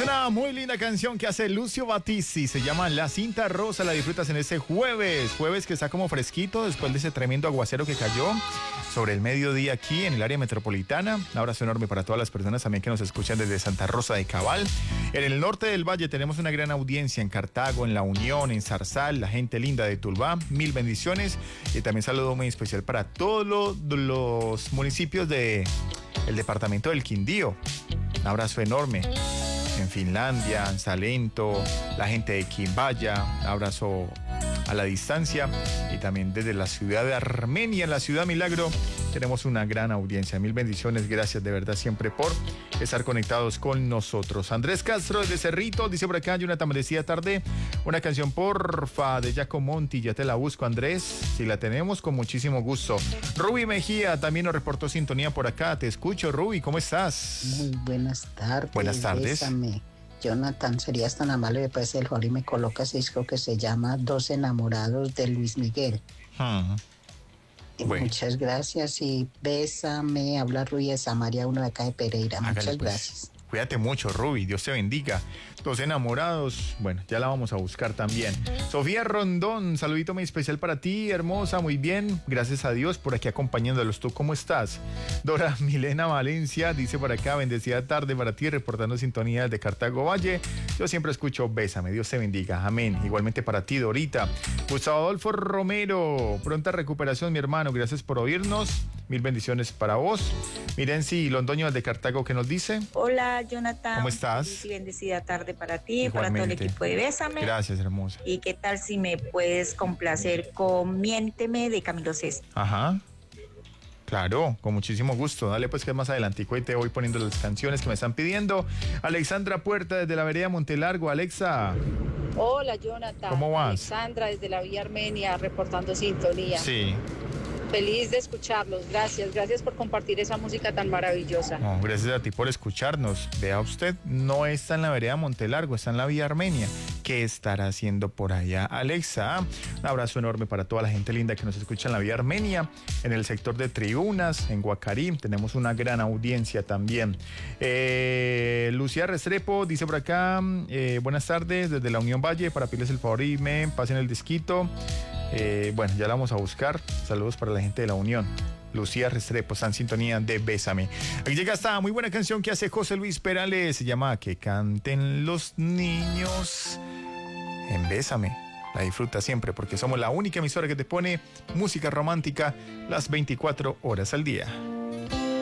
Una muy linda canción que hace Lucio Battisti, se llama La Cinta Rosa, la disfrutas en este jueves que está como fresquito después de ese tremendo aguacero que cayó sobre el mediodía aquí en el área metropolitana. Un abrazo enorme para todas las personas también que nos escuchan desde Santa Rosa de Cabal. En el norte del valle tenemos una gran audiencia en Cartago, en La Unión, en Zarzal, la gente linda de Tuluá, mil bendiciones y también saludo muy especial para todos los municipios del departamento del Quindío. Un abrazo enorme. En Finlandia, en Salento, la gente de Quimbaya, un abrazo a la distancia y también desde la ciudad de Armenia, en la ciudad Milagro, tenemos una gran audiencia. Mil bendiciones, gracias de verdad siempre por estar conectados con nosotros. Andrés Castro desde Cerrito, dice por acá, Jonathan, merecida tarde, una canción porfa de Jaco Monti, ya te la busco Andrés, si la tenemos con muchísimo gusto. Ruby Mejía también nos reportó sintonía por acá, te escucho Ruby, ¿cómo estás? Muy buenas tardes. Buenas tardes. Bésame. Jonathan, serías tan amable después del Jorge me coloca ese disco que se llama Dos Enamorados de Luis Miguel. Bueno. Muchas gracias y bésame, habla Ruy de Samaria, uno de acá de Pereira. Hágale, muchas pues. Gracias. Cuídate mucho, Ruby, Dios te bendiga. Dos enamorados, bueno, ya la vamos a buscar también. Sofía Rondón, saludito muy especial para ti, hermosa, muy bien, gracias a Dios por aquí acompañándolos. ¿Tú cómo estás? Dora Milena Valencia dice por acá, bendecida tarde para ti, reportando sintonía de Cartago Valle. Yo siempre escucho bésame, Dios te bendiga, amén. Igualmente para ti, Dorita. Gustavo Adolfo Romero, pronta recuperación, mi hermano, gracias por oírnos. Mil bendiciones para vos. Mirenci Londoño de Cartago, ¿qué nos dice? Hola, Jonathan. ¿Cómo estás? Feliz y bendecida tarde para ti, Igualmente. para todo el equipo de Bésame. Gracias, hermosa. ¿Y qué tal si me puedes complacer con Miénteme de Camilo Sesto? Ajá. Claro, con muchísimo gusto. Dale pues que más adelantico y te voy poniendo las canciones que me están pidiendo. Alexandra Puerta desde la vereda Montelargo. Alexa. Hola, Jonathan. ¿Cómo vas? Alexandra desde la Vía Armenia reportando sintonía. Sí. Feliz de escucharlos. Gracias por compartir esa música tan maravillosa. No, gracias a ti por escucharnos. Vea usted, no está en la vereda Montelargo, está en la Vía Armenia. ¿Qué estará haciendo por allá, Alexa? Un abrazo enorme para toda la gente linda que nos escucha en la Vía Armenia, en el sector de Tribunas, en Guacarí. Tenemos una gran audiencia también. Lucía Restrepo dice por acá, buenas tardes desde la Unión Valle, para pedirles el favor y me pasen el disquito. Bueno, ya la vamos a buscar. Saludos para la gente de la Unión. Lucía Restrepo está en sintonía de Bésame. Aquí llega esta muy buena canción que hace José Luis Perales. Se llama Que canten los niños en Bésame. La disfruta siempre porque somos la única emisora que te pone música romántica las 24 horas al día.